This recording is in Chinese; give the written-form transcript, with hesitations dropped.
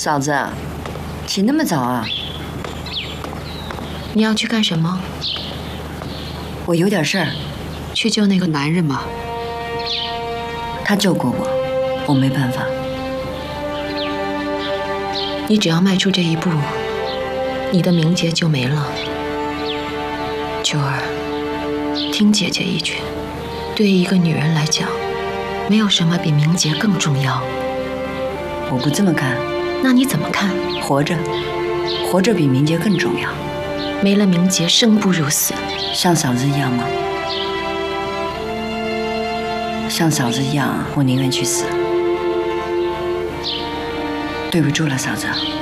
嫂子，起那么早啊？ 你要去干什么？ 我有点事儿。 去救那个男人吗？ 他救过我，我没办法。 你只要迈出这一步，你的名节就没了。秋儿，听姐姐一句，对于一个女人来讲，没有什么比名节更重要。 我不这么看。 那你怎么看？ 活着，活着比名节更重要。 没了名节，生不如死。 像嫂子一样吗？像嫂子一样，我宁愿去死。对不住了，嫂子。